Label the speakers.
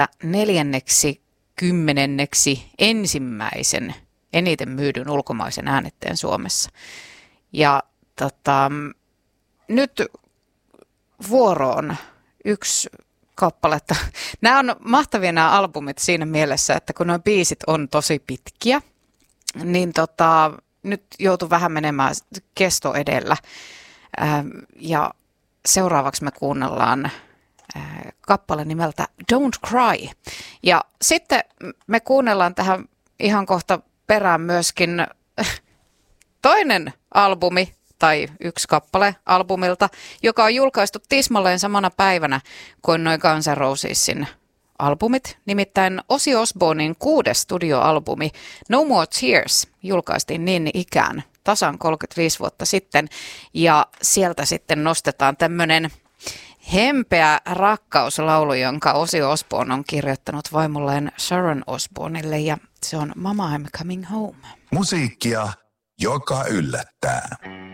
Speaker 1: ensimmäisen eniten myydyn ulkomaisen äänitteen Suomessa. Ja nyt vuoroon yksi kappaletta. Nämä on mahtavia nämä albumit siinä mielessä, että kun nuo biisit on tosi pitkiä, niin nyt joutuu vähän menemään kesto edellä. Ja seuraavaksi me kuunnellaan kappale nimeltä Don't Cry. Ja sitten me kuunnellaan tähän ihan kohta perään myöskin toinen albumi, tai yksi kappale albumilta, joka on julkaistu tismalleen samana päivänä kuin noin Guns N' Rosesin albumit. Nimittäin Ozzy Osbournen 6. studioalbumi No More Tears julkaistiin niin ikään tasan 35 vuotta sitten. Ja sieltä sitten nostetaan tämmöinen hempeä rakkauslaulu, jonka Ozzy Osbourne on kirjoittanut vaimolleen Sharon Osbournelle, ja se on Mama I'm Coming Home.
Speaker 2: Musiikkia, joka yllättää.